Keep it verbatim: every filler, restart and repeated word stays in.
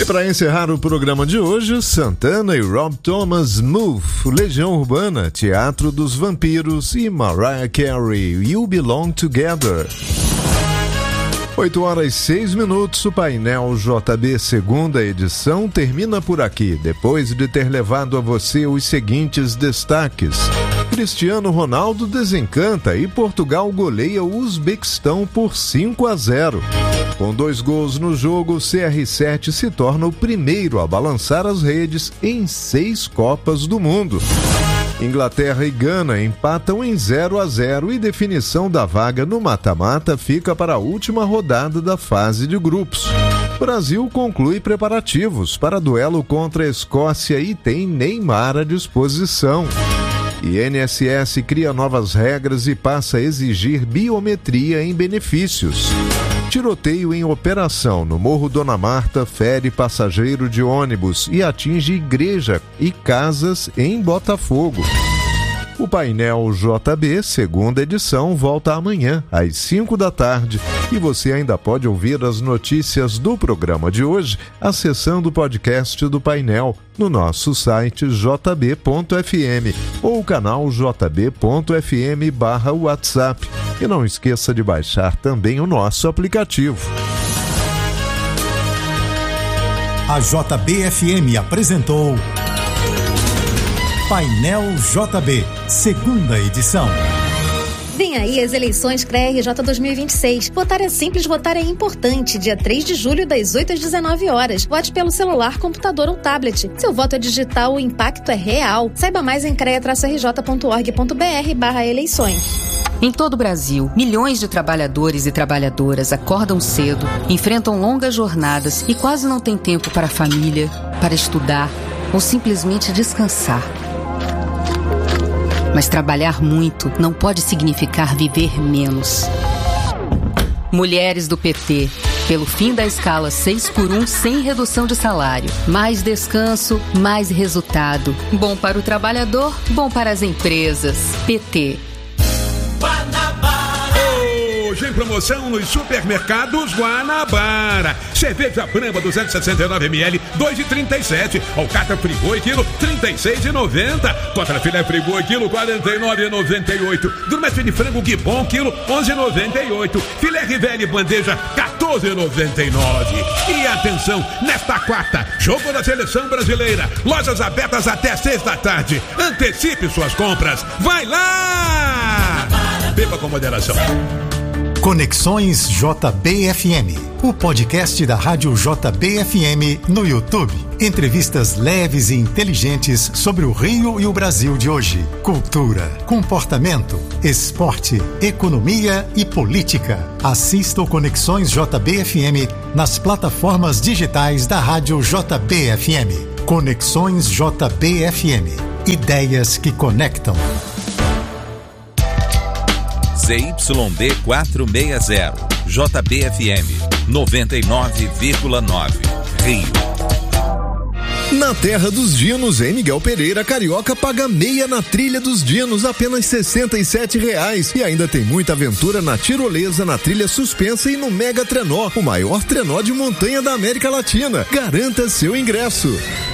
E para encerrar o programa de hoje, Santana e Rob Thomas, Move, Legião Urbana, Teatro dos Vampiros e Mariah Carey, You Belong Together. oito horas e seis minutos, o painel J B segunda edição termina por aqui, depois de ter levado a você os seguintes destaques. Cristiano Ronaldo desencanta e Portugal goleia o Uzbequistão por cinco a zero. Com dois gols no jogo, o C R sete se torna o primeiro a balançar as redes em seis Copas do Mundo. Inglaterra e Gana empatam em zero a zero e definição da vaga no mata-mata fica para a última rodada da fase de grupos. Brasil conclui preparativos para duelo contra a Escócia e tem Neymar à disposição. I N S S cria novas regras e passa a exigir biometria em benefícios. Tiroteio em operação no Morro Dona Marta fere passageiro de ônibus e atinge igreja e casas em Botafogo. O painel J B, segunda edição, volta amanhã, às cinco da tarde. E você ainda pode ouvir as notícias do programa de hoje acessando o podcast do painel no nosso site j b ponto f m ou o canal j b ponto f m barra WhatsApp. E não esqueça de baixar também o nosso aplicativo. A J B F M apresentou Painel J B, segunda edição. Vem aí as eleições C R E R J dois mil e vinte e seis. Votar é simples, votar é importante. Dia três de julho, das oito às dezenove horas. Vote pelo celular, computador ou tablet. Seu voto é digital, o impacto é real. Saiba mais em crea r j ponto org ponto b r barra eleições. Em todo o Brasil, milhões de trabalhadores e trabalhadoras acordam cedo, enfrentam longas jornadas e quase não têm tempo para a família, para estudar ou simplesmente descansar. Mas trabalhar muito não pode significar viver menos. Mulheres do P T, pelo fim da escala seis por um sem redução de salário. Mais descanso, mais resultado. Bom para o trabalhador, bom para as empresas. P T. Hoje em promoção nos supermercados Guanabara. Cerveja Brahma duzentos e sessenta e nove mililitros, dois reais e trinta e sete centavos. Alcatra Friboi, quilo, trinta e seis reais e noventa centavos. Contra filé Friboi, quilo, quarenta e nove reais e noventa e oito centavos. Durmete de frango Guibon, quilo, onze reais e noventa e oito centavos. Filé Rivelli bandeja, quatorze reais e noventa e nove centavos. E atenção, nesta quarta, jogo da Seleção Brasileira. Lojas abertas até seis da tarde. Antecipe suas compras. Vai lá! Beba com moderação. Conexões J B F M, o podcast da Rádio J B F M no YouTube. Entrevistas leves e inteligentes sobre o Rio e o Brasil de hoje. Cultura, comportamento, esporte, economia e política. Assista o Conexões J B F M nas plataformas digitais da Rádio J B F M. Conexões J B F M. Ideias que conectam. Z Y D quatrocentos e sessenta, J B F M, noventa e nove vírgula nove, Rio. Na Terra dos Dinos, em Miguel Pereira, carioca paga meia na trilha dos Dinos, apenas sessenta e sete reais. E ainda tem muita aventura na tirolesa, na trilha suspensa e no Mega Trenó, o maior trenó de montanha da América Latina. Garanta seu ingresso.